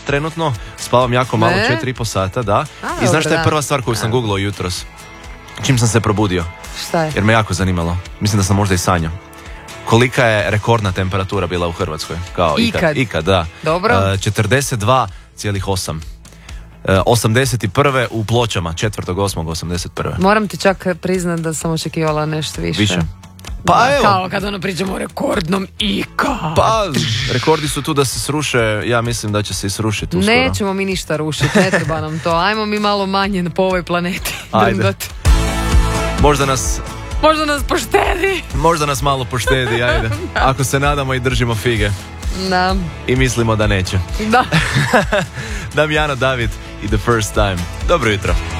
trenutno, spavam jako malo, 4,5 sata, da. I znaš šta je prva stvar koju sam googlao jutros? Čim sam se probudio. Šta je? Jer me jako zanimalo. Mislim da sam možda i sanjao. Kolika je rekordna temperatura bila u Hrvatskoj? Kao ikad, da. Dobro. 42,8. 81. u Pločama, 4.8.81. Moram ti čak priznat da sam očekivala nešto više. Pa evo. Kao kad ono pričamo o rekordnom ikad. Pa, rekordi su tu da se sruše, ja mislim da će se i srušiti uskoro. Nećemo mi ništa rušiti, ne treba nam to. Ajmo mi malo manje po ovoj planeti. Ajde. Možda nas poštedi. Možda nas malo poštedi, ajde. Ako se nadamo i držimo fige. Da. I mislimo da neće. Da. Damjana David i The First Time. Dobro jutro.